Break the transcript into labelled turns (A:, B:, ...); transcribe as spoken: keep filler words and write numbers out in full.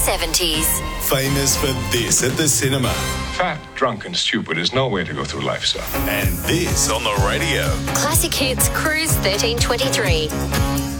A: seventies.
B: Famous for this at the cinema.
C: Fat, drunk and stupid is no way to go through life, sir.
B: And this on the radio.
A: Classic Hits Cruise thirteen twenty-three.